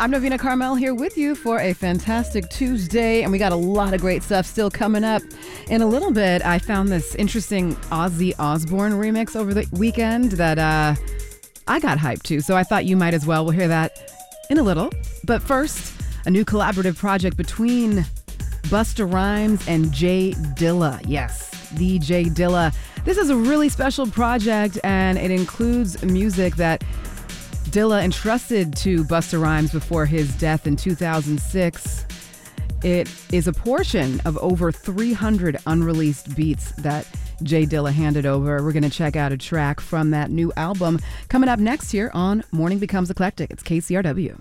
I'm Novina Carmel here with you for a fantastic Tuesday, and we got a lot of great stuff still coming up. In a little bit, I found this interesting Ozzy Osbourne remix over the weekend that I got hyped to, so I thought you might as well. We'll hear that in a little. But first, a new collaborative project between Busta Rhymes and Jay Dilla. Yes, the Jay Dilla. This is a really special project, and it includes music that Dilla entrusted to Busta Rhymes before his death in 2006. It is a portion of over 300 unreleased beats that Jay Dilla handed over. We're going to check out a track from that new album coming up next here on Morning Becomes Eclectic. It's KCRW.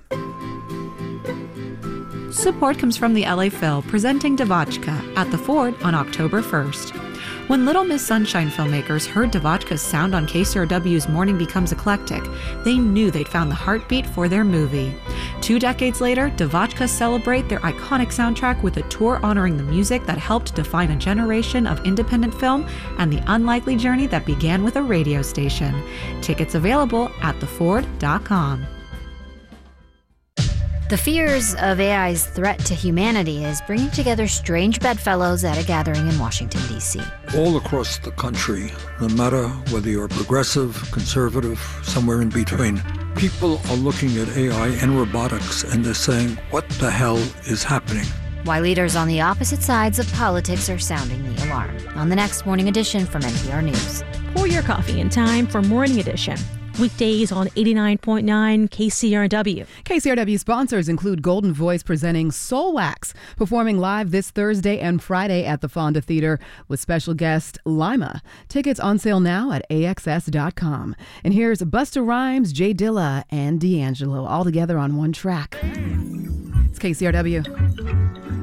Support comes from the LA Phil presenting Devotchka at the Ford on October 1st. When Little Miss Sunshine filmmakers heard Devotchka's sound on KCRW's Morning Becomes Eclectic, they knew they'd found the heartbeat for their movie. 2 decades later, Devotchka celebrate their iconic soundtrack with a tour honoring the music that helped define a generation of independent film and the unlikely journey that began with a radio station. Tickets available at theford.com. The fears of AI's threat to humanity is bringing together strange bedfellows at a gathering in Washington, D.C. All across the country, no matter whether you're progressive, conservative, somewhere in between, people are looking at AI and robotics and they're saying, what the hell is happening? Why leaders on the opposite sides of politics are sounding the alarm. On the next Morning Edition from NPR News. Pour your coffee in time for Morning Edition. Weekdays on 89.9 KCRW. KCRW sponsors include Golden Voice presenting Soul Wax, performing live this Thursday and Friday at the Fonda Theater with special guest Lima. Tickets on sale now at AXS.com. And here's Busta Rhymes, Jay Dilla, and D'Angelo all together on one track. It's KCRW.